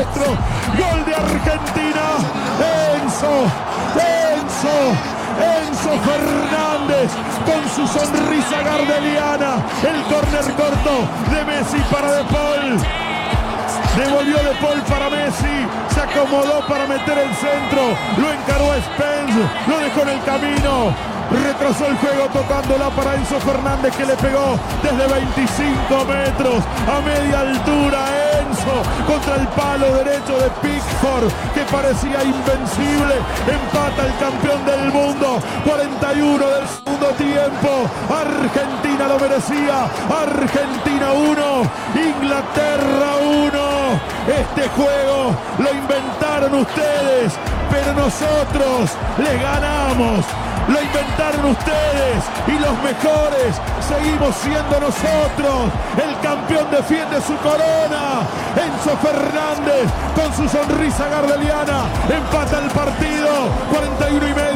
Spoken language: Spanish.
nuestro. Gol de Argentina. Enzo Fernández con su sonrisa gardeliana. El córner corto de Messi para De Paul. Devolvió De Paul para Messi. Se acomodó para meter el centro. Lo encaró a Spence. Lo dejó en el camino. Retrasó el juego tocándola para Enzo Fernández, que le pegó desde 25 metros a media altura. Enzo contra el palo derecho de Pickford, que parecía invencible. Empata el campeón del mundo. 41 del segundo tiempo. Argentina lo merecía. Argentina 1, Inglaterra 1. Este juego lo inventaron ustedes, pero nosotros les ganamos. Lo inventaron ustedes y los mejores seguimos siendo nosotros. El campeón defiende su corona. Enzo Fernández con su sonrisa gardeliana empata el partido. 41 y medio.